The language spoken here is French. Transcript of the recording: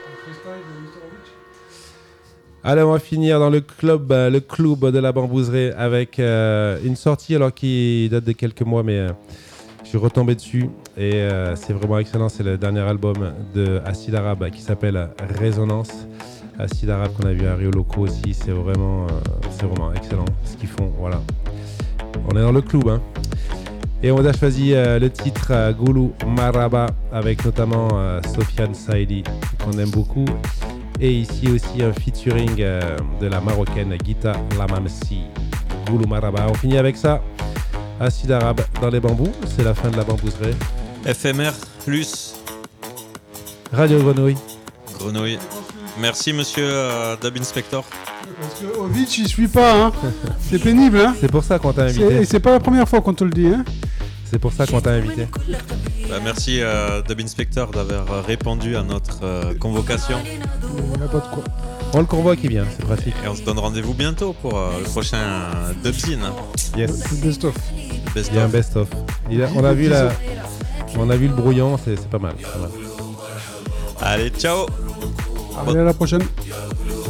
Allez, on va finir dans le club de la Bambouserie avec une sortie alors qui date de quelques mois, mais je suis retombé dessus et c'est vraiment excellent. C'est le dernier album de Acid Arabe qui s'appelle Résonance. Acid Arabe qu'on a vu à Rio Loco aussi, c'est vraiment excellent ce qu'ils font. Voilà, on est dans le club, hein. Et on a choisi le titre Goulou Maraba avec notamment Sofiane Saïdi qu'on aime beaucoup. Et ici aussi un featuring de la marocaine Guita Lamamsi, Goulou Maraba. On finit avec ça. Acid Arabe dans les bambous, c'est la fin de la bambouserie. FMR plus Radio Grenouille. Grenouille. Merci monsieur Dub Inspector. Parce que Ovic il suit pas, hein. C'est pénible, hein. C'est pour ça qu'on t'a invité. Et c'est pas la première fois qu'on te le dit, hein. C'est pour ça qu'on t'a invité. Merci Dub Inspector d'avoir répondu à notre convocation. Il n'y a pas de quoi. On le convoque, il vient, c'est pratique. Et on se donne rendez-vous bientôt pour le prochain Dubzine. Yes. C'est best-of. Il y a un best-of. On a vu le brouillon, c'est pas mal. Allez, ciao. Allez, à la prochaine.